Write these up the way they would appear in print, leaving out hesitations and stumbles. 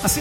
así.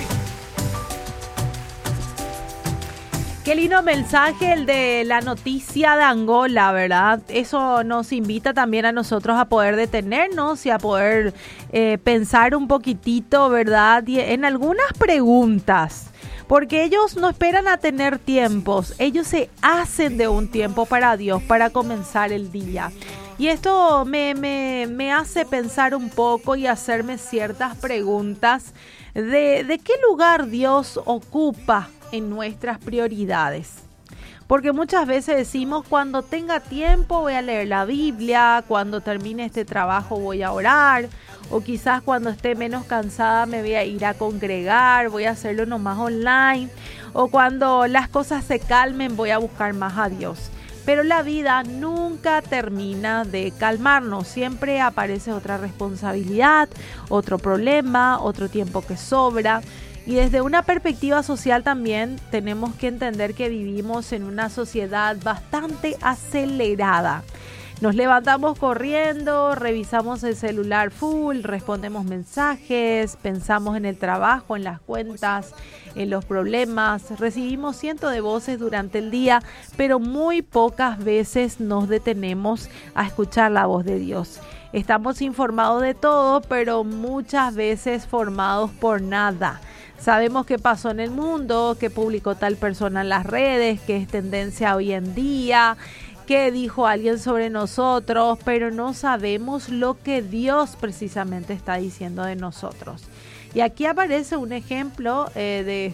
Qué lindo mensaje el de la noticia de Angola, ¿verdad? Eso nos invita también a nosotros a poder detenernos y a poder pensar un poquitito, ¿verdad? Y en algunas preguntas, porque ellos no esperan a tener tiempos, ellos se hacen de un tiempo para Dios, para comenzar el día. Y esto me hace pensar un poco y hacerme ciertas preguntas de qué lugar Dios ocupa en nuestras prioridades. Porque muchas veces decimos, cuando tenga tiempo voy a leer la Biblia, cuando termine este trabajo voy a orar, o quizás cuando esté menos cansada me voy a ir a congregar, voy a hacerlo nomás online, o cuando las cosas se calmen voy a buscar más a Dios. Pero la vida nunca termina de calmarnos, siempre aparece otra responsabilidad, otro problema, otro tiempo que sobra. Y desde una perspectiva social también tenemos que entender que vivimos en una sociedad bastante acelerada. Nos levantamos corriendo, revisamos el celular full, respondemos mensajes, pensamos en el trabajo, en las cuentas, en los problemas. Recibimos cientos de voces durante el día, pero muy pocas veces nos detenemos a escuchar la voz de Dios. Estamos informados de todo, pero muchas veces formados por nada. Sabemos qué pasó en el mundo, qué publicó tal persona en las redes, qué es tendencia hoy en día, qué dijo alguien sobre nosotros, pero no sabemos lo que Dios precisamente está diciendo de nosotros. Y aquí aparece un ejemplo de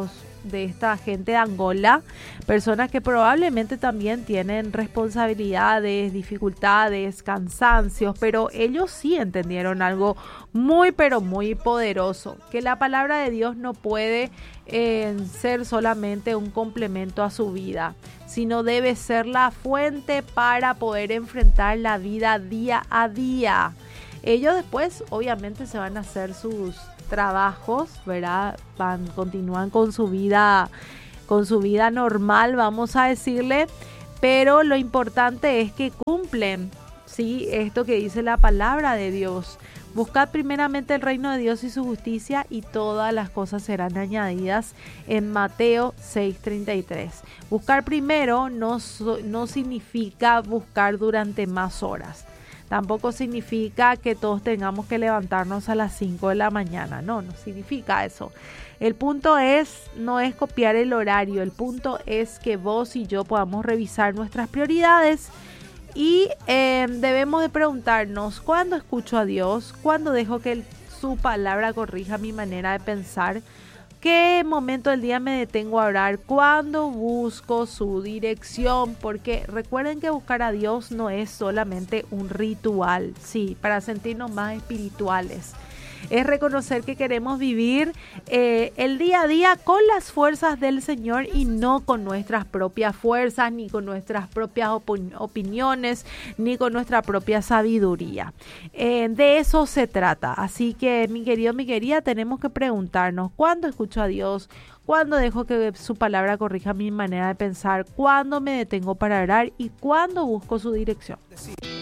esta gente de Angola, personas que probablemente también tienen responsabilidades, dificultades, cansancios, pero ellos sí entendieron algo muy pero muy poderoso, que la palabra de Dios no puede ser solamente un complemento a su vida, sino debe ser la fuente para poder enfrentar la vida día a día. Ellos después obviamente se van a hacer sus trabajos, ¿verdad? Continúan con su vida normal, vamos a decirle, pero lo importante es que cumplen, ¿sí? Esto que dice la palabra de Dios. Buscad primeramente el reino de Dios y su justicia, y todas las cosas serán añadidas, en Mateo 6:33. Buscar primero no significa buscar durante más horas. Tampoco significa que todos tengamos que levantarnos a las 5 de la mañana. No significa eso. El punto no es copiar el horario. El punto es que vos y yo podamos revisar nuestras prioridades y debemos de preguntarnos: ¿cuándo escucho a Dios? ¿Cuándo dejo que su palabra corrija mi manera de pensar? ¿Qué momento del día me detengo a orar? ¿Cuándo busco su dirección? Porque recuerden que buscar a Dios no es solamente un ritual, sí, para sentirnos más espirituales. Es reconocer que queremos vivir el día a día con las fuerzas del Señor y no con nuestras propias fuerzas, ni con nuestras propias opiniones, ni con nuestra propia sabiduría. De eso se trata. Así que, mi querido, mi querida, tenemos que preguntarnos: ¿cuándo escucho a Dios? ¿Cuándo dejo que su palabra corrija mi manera de pensar? ¿Cuándo me detengo para orar? ¿Y cuándo busco su dirección?